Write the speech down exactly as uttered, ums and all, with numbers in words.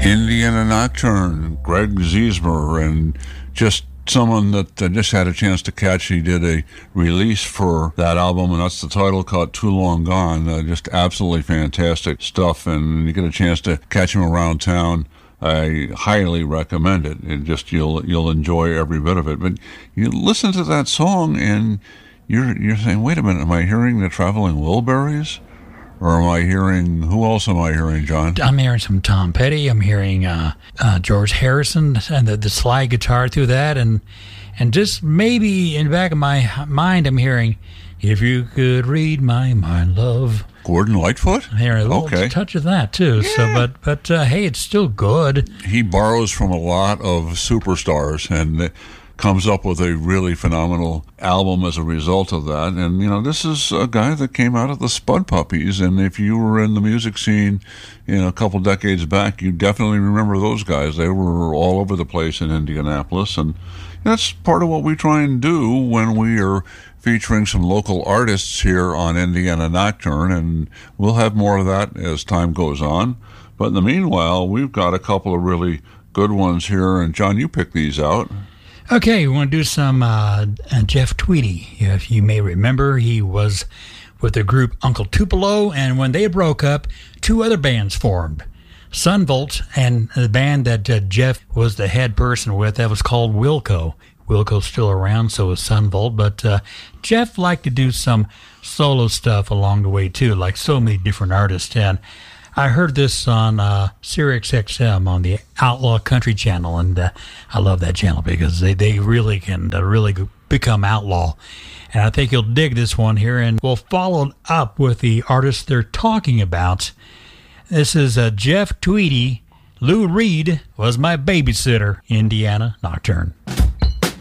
Indiana Nocturne, Greg Ziesmer, and just someone that I just had a chance to catch. He did a release for that album, and that's the title called Too Long Gone. Uh, just absolutely fantastic stuff, and you get a chance to catch him around town. I highly recommend it. It just you'll you'll enjoy every bit of it. But you listen to that song, and you're you're saying, wait a minute, am I hearing the Traveling Wilburys? Or am I hearing, who else am I hearing, John? I'm hearing some Tom Petty. I'm hearing uh, uh, George Harrison and the, the slide guitar through that. And and just maybe in the back of my mind, I'm hearing, if you could read my mind, love. Gordon Lightfoot? I'm hearing a little okay. touch of that, too. Yeah. So, But, but uh, hey, it's still good. He borrows from a lot of superstars, and comes up with a really phenomenal album as a result of that. And, you know, this is a guy that came out of the Spud Puppies, and if you were in the music scene, you know, a couple decades back, you definitely remember those guys. They were all over the place in Indianapolis, and that's part of what we try and do when we are featuring some local artists here on Indiana Nocturne, and we'll have more of that as time goes on. But in the meanwhile, we've got a couple of really good ones here, and John, you picked these out. Okay, we want to do some uh, uh, Jeff Tweedy. If you may remember, he was with the group Uncle Tupelo, and when they broke up, two other bands formed. Sunvolt, and the band that uh, Jeff was the head person with, that was called Wilco. Wilco's still around, so is Sunvolt, but uh, Jeff liked to do some solo stuff along the way, too, like so many different artists. And I heard this on uh, Sirius X M on the Outlaw Country Channel, and uh, I love that channel because they, they really can uh, really become outlaw. And I think you'll dig this one here, and we'll follow up with the artist they're talking about. This is uh, Jeff Tweedy. Lou Reed was my babysitter, Indiana Nocturne.